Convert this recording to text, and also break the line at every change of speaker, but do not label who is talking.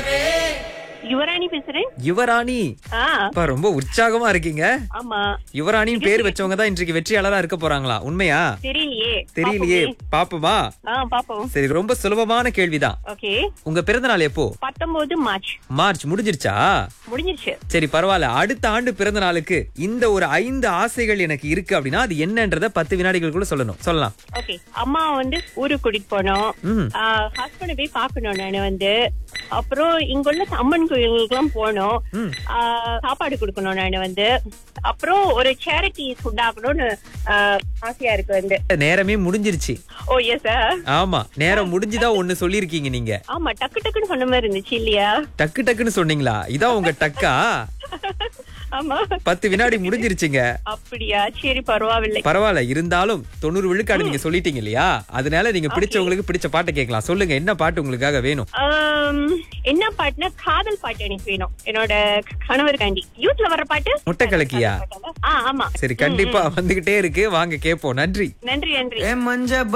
யுவராணி பேசுறேன்.
யுவராணி,
ஆ,
அப்பா ரொம்ப உற்சாகமா இருக்கீங்க.
ஆமா.
யுவராணின்னு பேர் வச்சவங்க தான் இன்றைக்கு வெற்றியாளரா இருக்க போறாங்களா? உண்மையா?
தெரியலையே.
தெரியலையே. பாப்போமா?
பாப்போம்.
சரி, ரொம்ப சுலபமான கேள்விதான்.
ஓகே.
உங்க பிறந்த நாள் எப்போ?
19 மார்ச்
மார்ச் முடிஞ்சிருச்சா?
முடிஞ்சிருச்சு.
சரி, பரவாயில்ல. அடுத்த ஆண்டு பிறந்த நாளுக்கு இந்த ஒரு 5 ஆசைகள் எனக்கு இருக்கு அப்படின்னா அது என்னன்றத 10 வினாடிகளுக்குள்ள சொல்லலாம்.
ஓகே. அம்மா ஊருக்கு கூட்டிட்டு போனோம்.
ம்.
ஹஸ்பண்ட் போய் பாக்கணும். நானு அப்புறம் இங்குள்ள அம்மன் கோயிலுக்கு எல்லாம் போனோம்.
ம்.
சாப்பாடு கொடுக்கணும். நானு அப்புறம் ஒரு சேரிட்டி ஃபுட் ஆகணும்னு ஆசையா இருக்கு.
நேரமே முடிஞ்சிருச்சு.
ஓ எஸ் சார்.
ஆமா, நேரம் முடிஞ்சுதான் ஒண்ணு சொல்லிருக்கீங்க நீங்க.
ஆமா, டக்கு டக்குன்னு சொன்ன மாதிரி இருந்துச்சு இல்லையா?
டக்கு டக்குன்னு சொன்னீங்களா? இதான் உங்க டக்கா?
ஆமா.
10 வினாடி முடிஞ்சிருச்சுங்க.
அப்படியா? சரி, பரவாயில்லை.
பரவாயில்ல. இருந்தாலும் 90 விழுக்காடு நீங்க சொல்லிட்டீங்க இல்லையா? அதனால நீங்க பிடிச்சவங்களுக்கு பிடிச்ச பாட்டை கேட்கலாம். சொல்லுங்க, என்ன பாட்டு உங்களுக்காக வேணும்?
என்ன பாட்டுனா காதல் பாட்டு எனக்கு வேணும். என்னோட கணவருக்காண்டி யூத்ல வர்ற பாட்டு.
முட்டை கலக்கியா?
ஆமா.
சரி, கண்டிப்பா வந்துகிட்டே இருக்கு. வாங்க கேப்போம். நன்றி.
நன்றி.